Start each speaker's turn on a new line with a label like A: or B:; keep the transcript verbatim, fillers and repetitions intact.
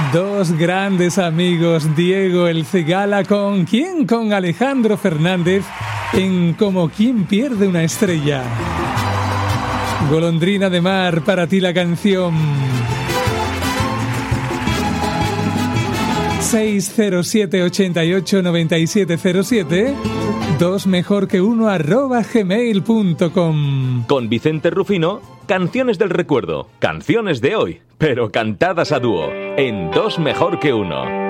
A: Dos grandes amigos, Diego el Cigala, ¿con quién? Con Alejandro Fernández en Como quien pierde una estrella. Golondrina de mar, para ti la canción. seis cero siete, ocho ocho, nueve siete cero siete, dos mejor que uno arroba gmail punto com.
B: Con Vicente Rufino, canciones del recuerdo, canciones de hoy, pero cantadas a dúo, en Dos mejor que uno.